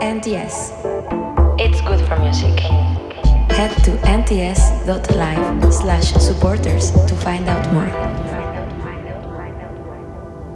NTS. It's good for music. Head to nts.live/supporters to find out more.